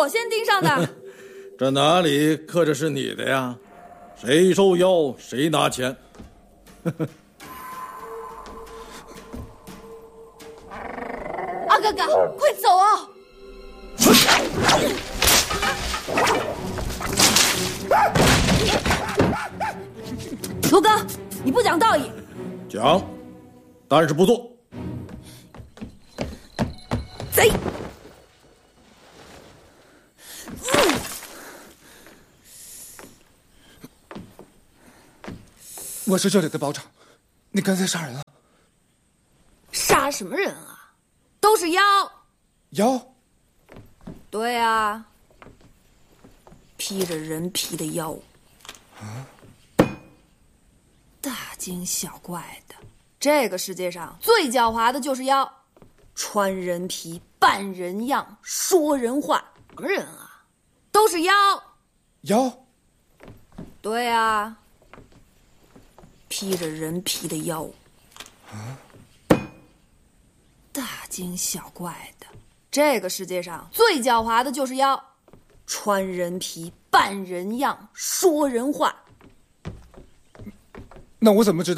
我先盯上的。 这哪里刻着是你的呀？谁收妖谁拿钱。 阿哥哥，快走啊！罗哥，你不讲道义。 讲，但是不做。 贼！ 我是这里的保长，你刚才杀人了？ 杀什么人啊？都是妖。 妖？ 对啊，披着人皮的妖。大惊小怪的，这个世界上最狡猾的就是妖，穿人皮扮人样说人话。什么人啊？都是妖。 妖？ 对啊，披着人皮的妖。大惊小怪的，这个世界上最狡猾的就是妖，穿人皮扮人样说人话。 那我怎么知道